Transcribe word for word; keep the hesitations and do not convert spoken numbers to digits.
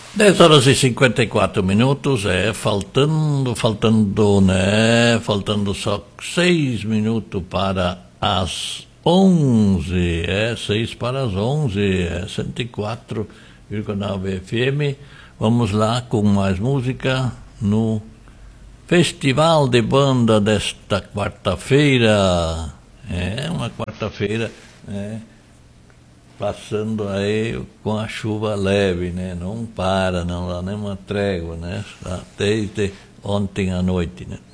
dez horas e cinquenta e quatro minutos, é, faltando, faltando, né, faltando só seis minutos para as onze, é, seis para as onze, é, cento e quatro vírgula nove F M. Vamos lá com mais música no Festival de Banda desta quarta-feira, é, uma quarta-feira, né, passando aí com a chuva leve, né? Não para, não dá nem uma trégua, né? Desde ontem à noite, né?